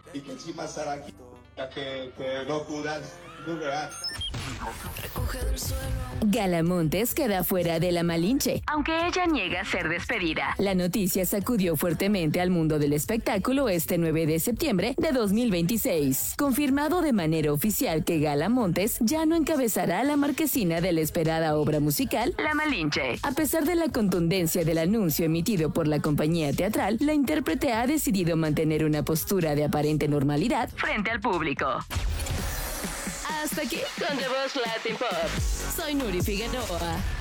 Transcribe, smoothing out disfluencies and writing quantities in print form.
y que encima estar aquí, que locuras, de verdad. Gala Montes queda fuera de la Malinche, aunque ella niega ser despedida. La noticia sacudió fuertemente al mundo del espectáculo este 9 de septiembre de 2026. Confirmado de manera oficial que Gala Montes ya no encabezará la marquesina de la esperada obra musical La Malinche. A pesar de la contundencia del anuncio emitido por la compañía teatral, la intérprete ha decidido mantener una postura de aparente normalidad frente al público. Hasta aquí con The Voz Latin Pop. Soy Nuri Figueroa.